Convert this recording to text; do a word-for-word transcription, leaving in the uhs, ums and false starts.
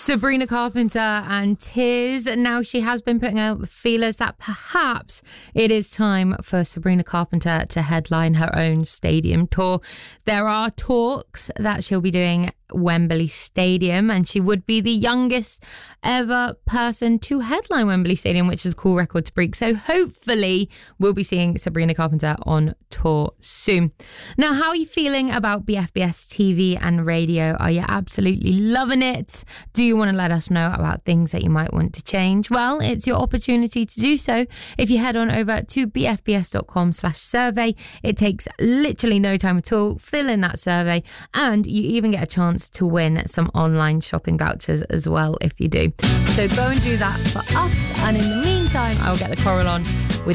Sabrina Carpenter and Tears. Now she has been putting out the feelers that perhaps it is time for Sabrina Carpenter to headline her own stadium tour. There are talks that she'll be doing Wembley Stadium, and she would be the youngest ever person to headline Wembley Stadium, which is a cool record to break. So hopefully we'll be seeing Sabrina Carpenter on tour soon. Now, how are you feeling about B F B S T V and radio? Are you absolutely loving it? Do you want to let us know about things that you might want to change? Well, it's your opportunity to do so if you head on over to bfbs.com slash survey. It takes literally no time at all. Fill in that survey, and you even get a chance to win some online shopping vouchers as well if you do. So go and do that for us, and in the meantime, I'll get the choral on with